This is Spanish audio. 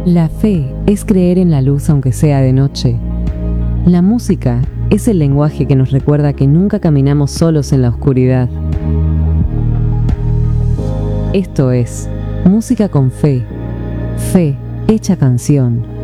La fe es creer en la luz aunque sea de noche. La música es el lenguaje que nos recuerda que nunca caminamos solos en la oscuridad. Esto es Música con Fe, fe hecha canción.